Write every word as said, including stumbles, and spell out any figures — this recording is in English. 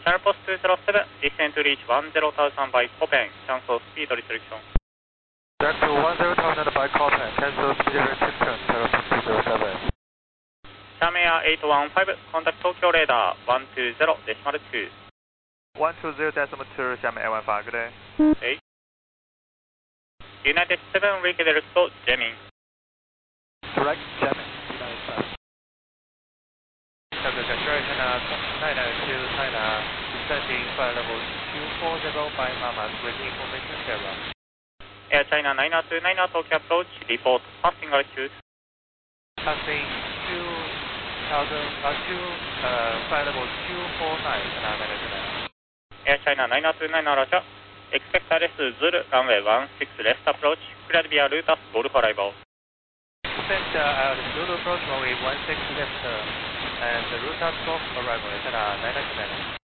Channel Post two zero seven, descend to reach one zero thousand by Copen, cancel speed restriction. Back to one zero thousand by Copen, cancel speed restriction, Channel Post two zero seven. Cham Air eight one five, contact Tokyo radar one two zero decimal two. one two zero decimal two, Cham Air one five, good day. eight. United seven, reschedule to jamming. Direct jamming, United seven. Subject acceleration, nine nine two, China, descending flight level two four zero by Mamas with information zero. Air China nine two nine, Tokyo approach, report passing altitude. Passing two thousand, uh, two, uh, flight level two four nine, China nine two nine. Air China nine two nine, Roger. Expect R S Zulu, runway one six left approach, cleared via Lutas Golf arrival. Expect uh, Zulu approach runway one six left, uh, and the Lutas Golf arrival, China nine two nine.